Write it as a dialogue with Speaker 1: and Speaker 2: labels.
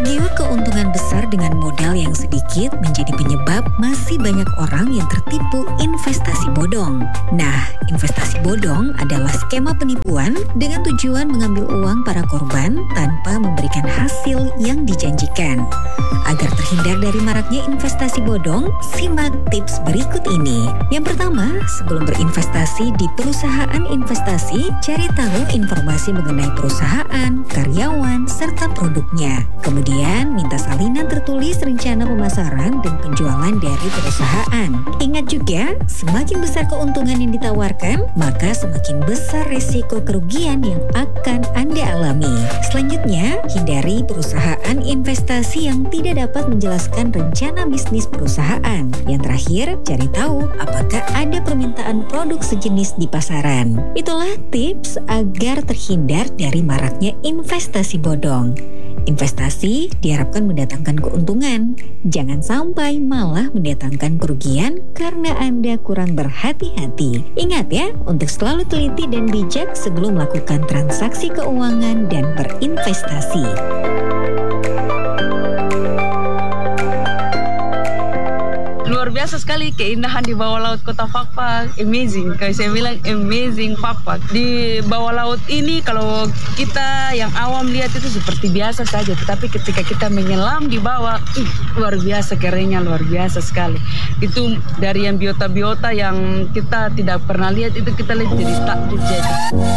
Speaker 1: Menyewa keuntungan besar dengan modal yang sedikit menjadi penyebab masih banyak orang yang tertipu investasi bodong. Nah, investasi bodong adalah skema penipuan dengan tujuan mengambil uang para korban tanpa memberikan hasil yang dijanjikan. Agar terhindar dari maraknya investasi bodong, simak tips berikut ini. Yang pertama, sebelum berinvestasi di perusahaan investasi, cari tahu informasi mengenai perusahaan, karyawan, serta produknya. Kemudian, minta salinan tertulis rencana pemasaran dan penjualan dari perusahaan. Ingat juga, semakin besar keuntungan yang ditawarkan, maka semakin besar resiko kerugian yang akan Anda alami. Selanjutnya, hindari perusahaan investasi yang tidak dapat menjelaskan rencana bisnis perusahaan. Yang terakhir, cari tahu apakah ada permintaan produk sejenis di pasaran. Itulah tips agar terhindar dari maraknya investasi bodong. Investasi diharapkan mendatangkan keuntungan. Jangan sampai malah mendatangkan kerugian karena Anda kurang berhati-hati. Ingat ya, untuk selalu teliti dan bijak sebelum melakukan transaksi keuangan dan berinvestasi.
Speaker 2: Luar biasa sekali keindahan di bawah laut Kota Fakfak. Amazing, kayak saya bilang amazing Fakfak. Di bawah laut ini kalau kita yang awam lihat itu seperti biasa saja, tetapi ketika kita menyelam di bawah, luar biasa kerennya, luar biasa sekali. Itu dari yang biota-biota yang kita tidak pernah lihat, itu kita lihat jadi takjub jadi.